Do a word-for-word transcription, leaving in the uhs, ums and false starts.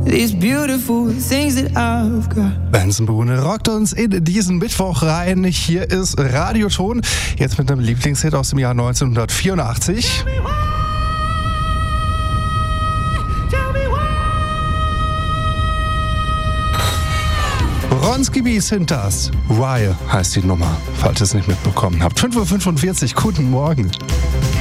these beautiful things that I've got. Benson Boone rockt uns in diesen Mittwoch rein. Hier ist Radioton, jetzt mit einem Lieblingshit aus dem Jahr neunzehnhundertvierundachtzig. Bronski Beats sind das. Why heißt die Nummer, falls ihr es nicht mitbekommen habt. fünf Uhr fünfundvierzig, guten Morgen.